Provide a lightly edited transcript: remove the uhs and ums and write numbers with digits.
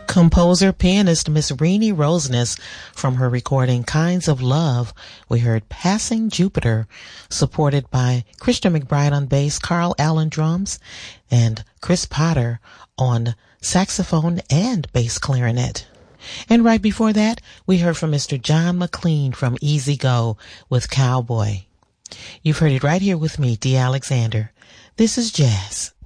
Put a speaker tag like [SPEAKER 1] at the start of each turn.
[SPEAKER 1] Composer, pianist Miss Renee Roseness, from her recording Kinds of Love, we heard Passing Jupiter, supported by Christian McBride on bass, Carl Allen drums, and Chris Potter on saxophone and bass clarinet. And right before that, we heard from Mr. John McLean from Easy Go with Cowboy. You've heard it right here with me, Dee Alexander. This is Jazz.